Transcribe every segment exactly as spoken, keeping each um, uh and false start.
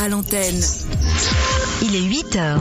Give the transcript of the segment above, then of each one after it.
à l'antenne. Il est huit heures.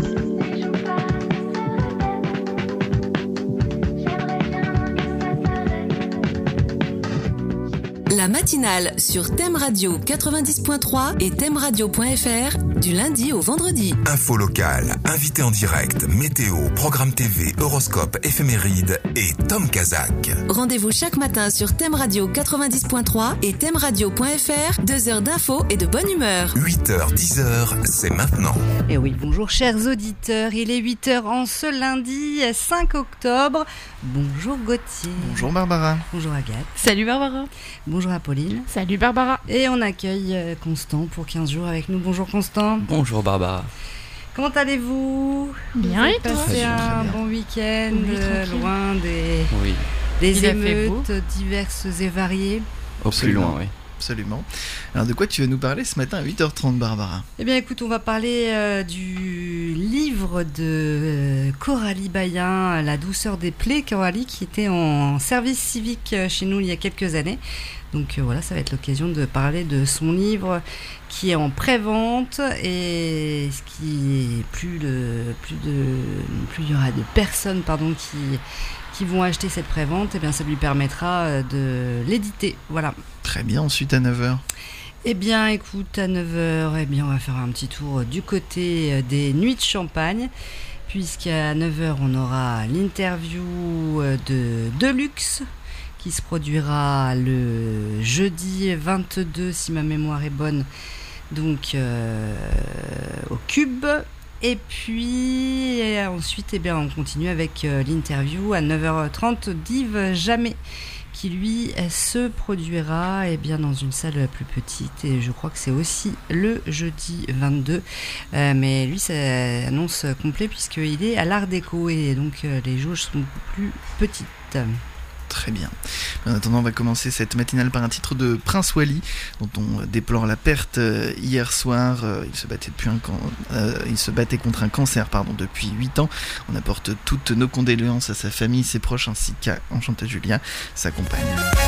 La matinale sur Thème Radio quatre-vingt-dix point trois et thème radio point f r du lundi au vendredi. Info locale, invité en direct, météo, programme T V, horoscope, éphéméride et Tom Kazak. Rendez-vous chaque matin sur Thème Radio quatre-vingt-dix point trois et thème radio point f r. Deux heures d'infos et de bonne humeur. huit heures, dix heures, c'est maintenant. Et oui, bonjour chers auditeurs, il est huit heures en ce lundi cinq octobre. Bonjour Gauthier. Bonjour Barbara. Bonjour Agathe. Salut Barbara. Bonjour Apolline. Salut Barbara. Et on accueille Constant pour quinze jours avec nous. Bonjour Constant. Bonjour Barbara. Comment allez-vous? Bien et toi? Passez un bon week-end, oui, euh, loin des, Oui. des Il a fait émeutes diverses et variées. Au plus loin, oui. Absolument. Alors de quoi tu veux nous parler ce matin à huit heures trente, Barbara? Eh bien écoute, on va parler euh, du livre de euh, Coralie Bayen, La douceur des plaies. Coralie qui était en service civique chez nous il y a quelques années. Donc euh, voilà, ça va être l'occasion de parler de son livre qui est en pré-vente, et ce qui est plus de plus de plus il y aura de personnes pardon qui qui vont acheter cette pré-vente, et bien ça lui permettra de l'éditer. Voilà. Très bien, ensuite à neuf heures. Eh bien écoute, à neuf heures, eh bien on va faire un petit tour du côté des Nuits de Champagne, puisqu'à neuf heures on aura l'interview de Deluxe qui se produira le jeudi vingt-deux, si ma mémoire est bonne, donc euh, au Cube. Et puis et ensuite, eh bien, on continue avec euh, l'interview à neuf heures trente d'Yves Jamais, qui lui se produira eh bien, dans une salle plus petite, et je crois que c'est aussi le jeudi vingt-deux. Euh, mais lui, ça annonce complet puisqu'il est à l'Art Déco, et donc euh, les jauges sont plus petites. Très bien. En attendant, on va commencer cette matinale par un titre de Prince Wally, dont on déplore la perte hier soir. Il se battait, depuis un can... euh, il se battait contre un cancer pardon, depuis huit ans. On apporte toutes nos condoléances à sa famille, ses proches, ainsi qu'à Enchanté Julia, sa compagne.